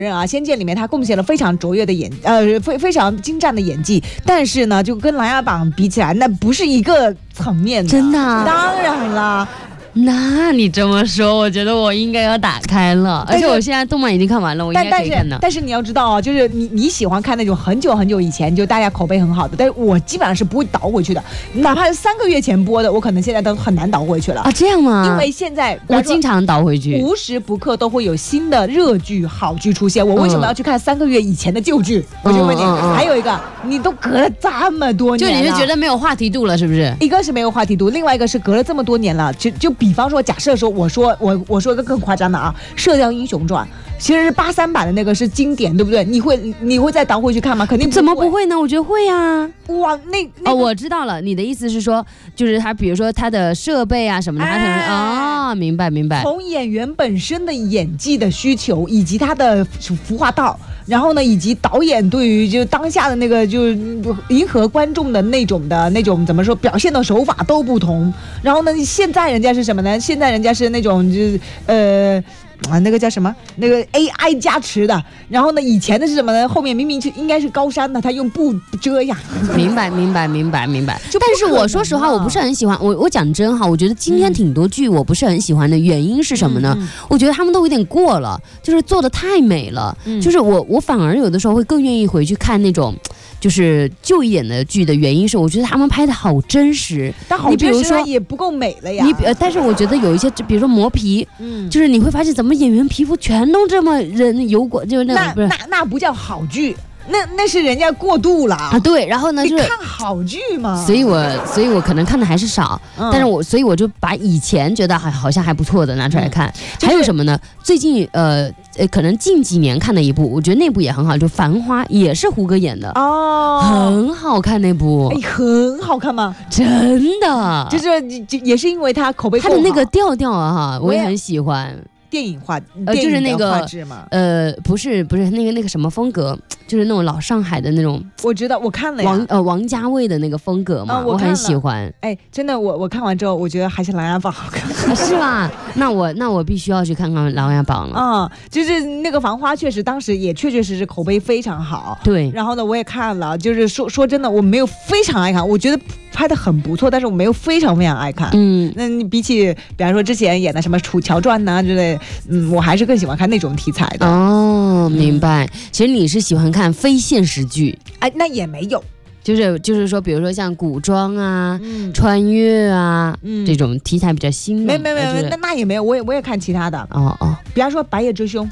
人啊，《仙剑》里面他贡献了非常卓越的非常精湛的演技，但是呢，就跟《琅琊榜》比起来，那不是一个层面的。 真的啊？ 当然啦。 那你这么说，我觉得我应该要打开了，而且我现在动漫已经看完了，我应该可以看的。 但是你要知道啊，就是你喜欢看那种很久很久以前就大家口碑很好的，但是我基本上是不会倒回去的，哪怕是3个月前播的，我可能现在都很难倒回去了啊。这样吗？ 因为现在我经常倒回去， 无时不刻都会有新的热剧、好剧出现。我为什么要去看3个月以前的旧剧？我就问你，还有一个，你都隔了这么多年了， 就你是觉得没有话题度了，是不是？ 一个是没有话题度，另外一个是隔了这么多年了，就比方说，假设说我说一个更夸张的啊，《射雕英雄传》其实是83版的那个是经典，对不对？你会再倒回去看吗？肯定不会。 怎么不会呢？我觉得会啊。 哇， 哦，我知道了，你的意思是说，就是他比如说他的设备啊什么的，他可能明白。 从演员本身的演技的需求，以及他的服化道，然后呢，以及导演对于就当下的那个就是迎合观众的那种怎么说表现的手法都不同。然后呢，现在人家是什么呢？现在人家是那种就是那个叫什么？那个 AI 加持的。然后呢，以前的是什么呢？后面明明应该是高山的，他用布遮呀。 明白。但是我说实话，我不是很喜欢。我讲真哈，我觉得今天挺多剧我不是很喜欢的原因是什么呢？我觉得他们都有点过了，就是做的太美了。就是我反而有的时候会更愿意回去看那种。就是旧一点的剧的原因是，我觉得他们拍的好真实， 但好真实也不够美了呀。 但是我觉得有一些，比如说磨皮，就是你会发现怎么演员皮肤全都这么油过，就是那不叫好剧。那是人家过度了啊！ 对，然后呢，就是看好剧嘛， 所以我可能看的还是少，但是所以我就把以前觉得好像还不错的拿出来看。还有什么呢？最近可能近几年看的一部，我觉得那部也很好，就《繁花》，也是胡歌演的哦，很好看那部。 很好看吗？ 真的， 就是也是因为他口碑够好， 他的那个调调啊，我也很喜欢。 电影化， 就是那个不是那个什么风格，就是那种老上海的那种。 我知道，我看了呀。 王家卫的那个风格嘛，我很喜欢。 哎，真的，我看完之后，我觉得还是《琅琊榜》好看， 是吧？那我必须要去看看《琅琊榜》了。 就是那个《繁花》，确实当时也确实口碑非常好。 对。 然后呢，我也看了，就是说真的，我没有非常爱看，我觉得拍的很不错，但是我没有非常爱看。那你比方说之前演的什么《楚乔传》呐之类。我还是更喜欢看那种题材的。 哦，明白。其实你是喜欢看非现实剧？ 哎，那也没有， 就是说，比如说像古装啊、穿越啊这种题材比较新的。 没，那也没有，我也看其他的。 哦， 比方说《白夜追凶》。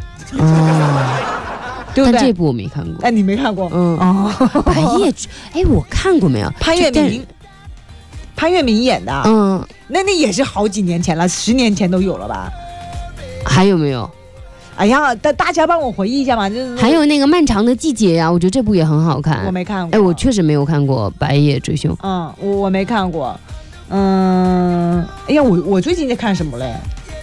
对不对？但这部我没看过。 哎，你没看过？ 白夜，我看过没有？ 潘粤明演的。那也是好几年前了，10年前都有了吧？ 还有没有？ 哎呀，大家帮我回忆一下嘛。 还有那个《漫长的季节》呀，我觉得这部也很好看。 我没看过。 我确实没有看过《白夜追凶》。 我没看过。哎呀，我最近在看什么嘞？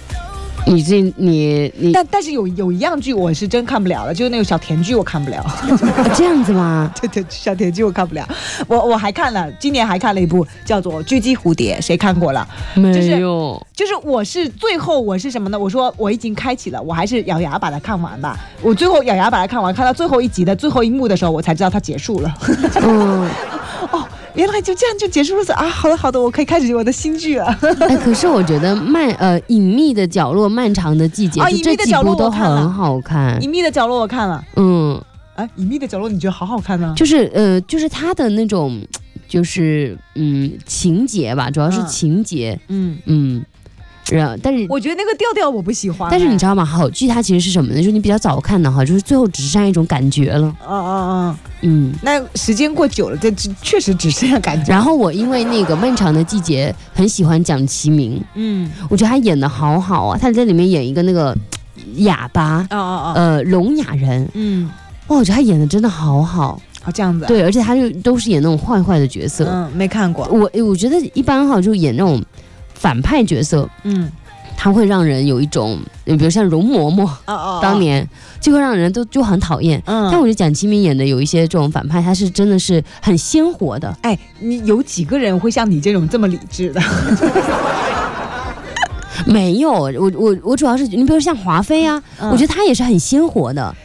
你但是有一样剧我是真看不了了，就是那个小甜剧我看不了。 这样子吗？ 对，小甜剧我看不了。我还看了，今年还看了一部叫做《狙击蝴蝶》，谁看过了？ 没有。 就是最后我是什么呢？我说我已经开启了，我还是咬牙把它看完吧。我最后咬牙把它看完，看到最后一集的最后一幕的时候，我才知道它结束了。原来就这样就结束了啊！好的，我可以开始我的新剧了。 可是我觉得隐秘的角落、漫长的季节，这几部都很好看。 隐秘的角落我看了。隐秘的角落你觉得好好看呢？ 就是它的那种，就是情节吧，主要是情节。但是我觉得那个调调我不喜欢。 但是你知道吗？好剧它其实是什么呢？就是你比较早看的哈，就是最后只剩下一种感觉了。 那时间过久了，这确实只剩下感觉。 然后我因为那个《漫长的季节》很喜欢蒋奇明，我觉得他演的好好啊，他在里面演一个那个哑巴，聋哑人，我觉得他演的真的好好。 这样子。 对，而且他就都是演那种坏的角色。 没看过。 我觉得一般哈，就演那种反派角色，他会让人有一种，比如像容嬷嬷，当年就会让人就很讨厌。但我觉得蒋奇明演的有一些这种反派，他是真的是很鲜活的。 你有几个人会像你这种这么理智的？ 没有，我主要是你比如像华妃啊，我觉得她也是很鲜活的。